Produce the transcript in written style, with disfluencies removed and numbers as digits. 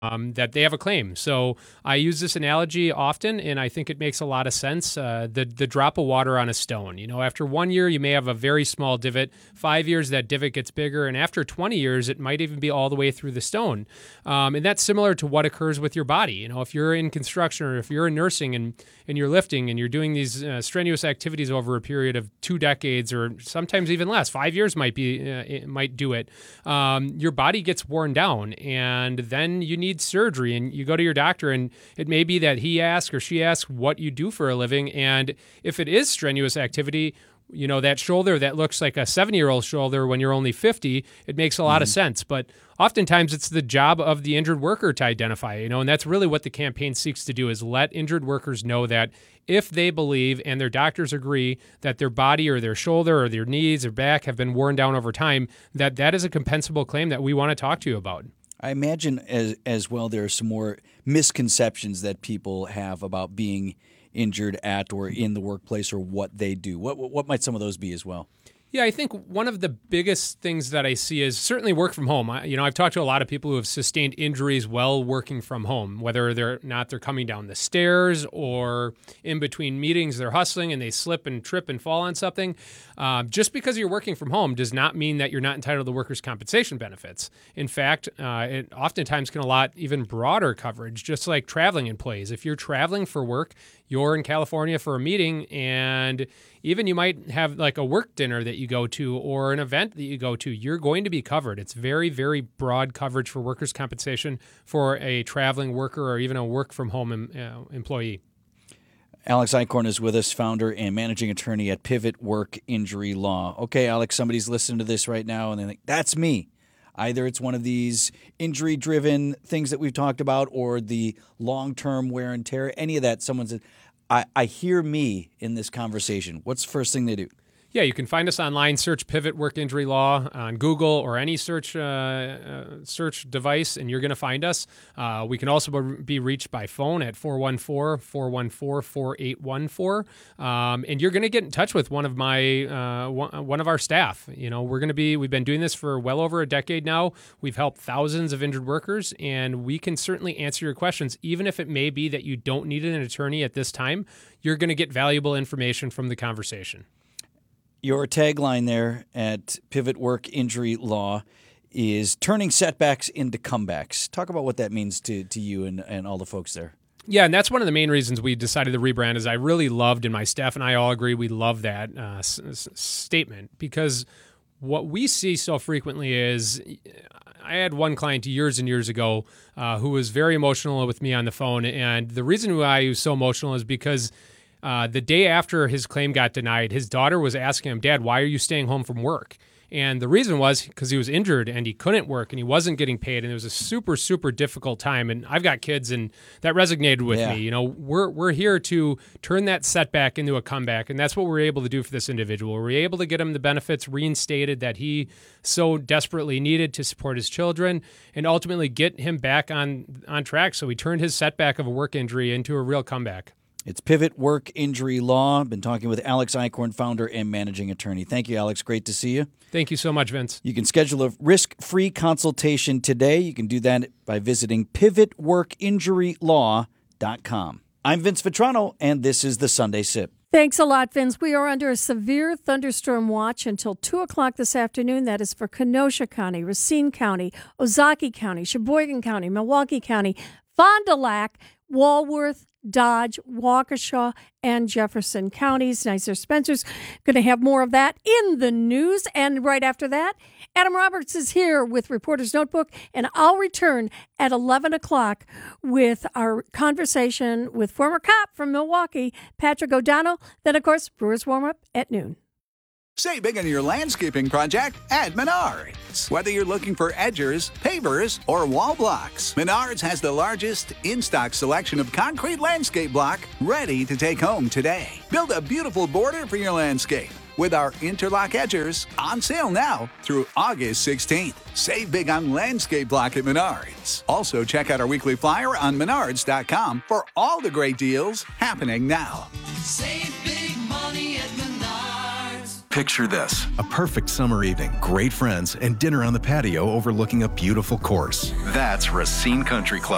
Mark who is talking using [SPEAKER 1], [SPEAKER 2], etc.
[SPEAKER 1] that they have a claim. So I use this analogy often, and I think it makes a lot of sense. The drop of water on a stone. After 1 year, you may have a very small divot. 5 years, that divot gets bigger. And after 20 years, it might even be all the way through the stone. And that's similar to what occurs with your body. If you're in construction or if you're in nursing and you're lifting and you're doing these strenuous activities over a period of 2 decades or sometimes even less, 5 years might do it. Your body gets worn down, and then you need surgery, and you go to your doctor, and it may be that he asks or she asks what you do for a living. And if it is strenuous activity, that shoulder that looks like a 70-year-old shoulder when you're only 50, it makes a lot of sense. But oftentimes it's the job of the injured worker to identify, and that's really what the campaign seeks to do, is let injured workers know that if they believe and their doctors agree that their body or their shoulder or their knees or back have been worn down over time, that is a compensable claim that we want to talk to you about.
[SPEAKER 2] I imagine as well there are some more misconceptions that people have about being injured at or in the workplace or what they do. What might some of those be as well?
[SPEAKER 1] Yeah, I think one of the biggest things that I see is certainly work from home. I've talked to a lot of people who have sustained injuries while working from home, whether they're coming down the stairs or in between meetings, they're hustling and they slip and trip and fall on something. Just because you're working from home does not mean that you're not entitled to workers' compensation benefits. In fact, it oftentimes can allot even broader coverage, just like traveling employees. If you're traveling for work, you're in California for a meeting, and even you might have like a work dinner that you go to or an event that you go to, you're going to be covered. It's very, very broad coverage for workers' compensation for a traveling worker or even a work-from-home employee.
[SPEAKER 2] Alex Eichhorn is with us, founder and managing attorney at Pivot Work Injury Law. Okay, Alex, somebody's listening to this right now, and they think, that's me. Either it's one of these injury-driven things that we've talked about or the long-term wear and tear, any of that. Someone said, I hear me in this conversation. What's the first thing they do?
[SPEAKER 1] Yeah, you can find us online. Search Pivot Work Injury Law on Google or any search device, and you're going to find us. We can also be reached by phone at 414-414-4814, and you're going to get in touch with one of our staff. We've been doing this for well over a decade now. We've helped thousands of injured workers, and we can certainly answer your questions, even if it may be that you don't need an attorney at this time. You're going to get valuable information from the conversation.
[SPEAKER 2] Your tagline there at Pivot Work Injury Law is turning setbacks into comebacks. Talk about what that means to you and all the folks there.
[SPEAKER 1] Yeah, and that's one of the main reasons we decided to rebrand is I really loved, and my staff and I all agree we love that statement, because what we see so frequently is I had one client years and years ago who was very emotional with me on the phone, and the reason why he was so emotional is because the day after his claim got denied, his daughter was asking him, "Dad, why are you staying home from work?" And the reason was because he was injured and he couldn't work and he wasn't getting paid, and it was a super, super difficult time. And I've got kids, and that resonated with me. We're here to turn that setback into a comeback, and that's what we're able to do for this individual. We're able to get him the benefits reinstated that he so desperately needed to support his children, and ultimately get him back on track. So we turned his setback of a work injury into a real comeback.
[SPEAKER 2] It's Pivot Work Injury Law. Been talking with Alex Eichhorn, founder and managing attorney. Thank you, Alex. Great to see you.
[SPEAKER 1] Thank you so much, Vince.
[SPEAKER 2] You can schedule a risk-free consultation today. You can do that by visiting pivotworkinjurylaw.com. I'm Vince Vitrano, and this is the Sunday Sip.
[SPEAKER 3] Thanks a lot, Vince. We are under a severe thunderstorm watch until 2 o'clock this afternoon. That is for Kenosha County, Racine County, Ozaukee County, Sheboygan County, Milwaukee County, Fond du Lac, Walworth, Dodge, Waukesha, and Jefferson counties. Nicer Spencer's going to have more of that in the news. And right after that, Adam Roberts is here with Reporter's Notebook, and I'll return at 11 o'clock with our conversation with former cop from Milwaukee, Patrick O'Donnell. Then, of course, Brewers Warm-Up at noon.
[SPEAKER 4] Save big on your landscaping project at Menards. Whether you're looking for edgers, pavers, or wall blocks, Menards has the largest in-stock selection of concrete landscape block ready to take home today. Build a beautiful border for your landscape with our interlock edgers on sale now through August 16th. Save big on landscape block at Menards. Also, check out our weekly flyer on menards.com for all the great deals happening now.
[SPEAKER 5] Save big money at Menards.
[SPEAKER 6] Picture this, a perfect summer evening, great friends, and dinner on the patio overlooking a beautiful course. That's Racine Country Club.